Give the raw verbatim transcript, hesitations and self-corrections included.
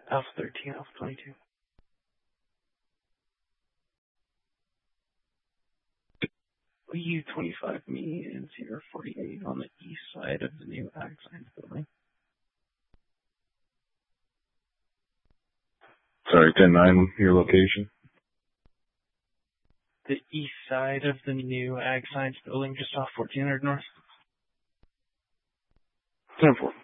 Alpha thirteen, Alpha twenty-two. U twenty-five, me, and Sierra forty-eight on the east side of the new Ag Science building. Sorry, ten nine, your location? The east side of the new Ag Science building, just off fourteen hundred North. ten four.